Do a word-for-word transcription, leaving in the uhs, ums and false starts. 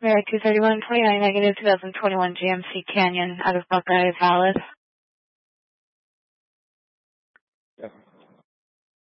Mary two thirty-one twenty-nine negative twenty twenty-one G M C Canyon out of Buckeye is valid. Yeah.